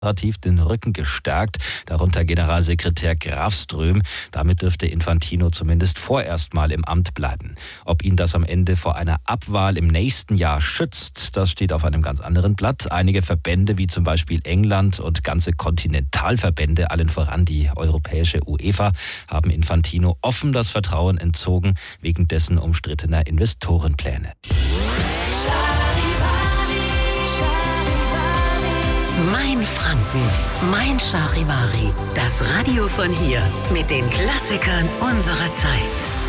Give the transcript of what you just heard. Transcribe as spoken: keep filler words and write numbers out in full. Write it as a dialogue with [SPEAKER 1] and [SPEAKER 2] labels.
[SPEAKER 1] operativ den Rücken gestärkt, darunter Generalsekretär Grafström. Damit dürfte Infantino zumindest vorerst mal im Amt bleiben. Ob ihn das am Ende vor einer Abwahl im nächsten Jahr schützt, das steht auf einem ganz anderen Blatt. Einige Verbände, wie zum Beispiel England und ganze Kontinentalverbände, allen voran die europäische UEFA, haben Infantino offen das Vertrauen entzogen, wegen dessen umstrittener Investorenpläne.
[SPEAKER 2] Mein Franken, mein Charivari, das Radio von hier mit den Klassikern unserer Zeit.